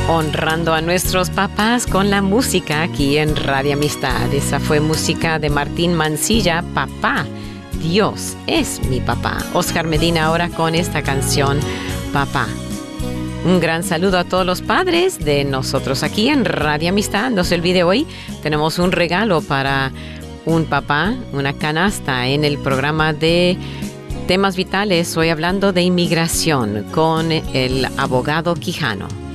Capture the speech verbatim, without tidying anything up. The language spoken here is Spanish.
honrando a nuestros papás con la música aquí en Radio Amistad. Esa fue música de Martín Mancilla, Papá. Dios es mi papá. Oscar Medina ahora con esta canción, Papá. Un gran saludo a todos los padres de nosotros aquí en Radio Amistad. No se olvide, hoy tenemos un regalo para un papá, una canasta en el programa de Temas Vitales. Hoy hablando de inmigración con el abogado Quijano.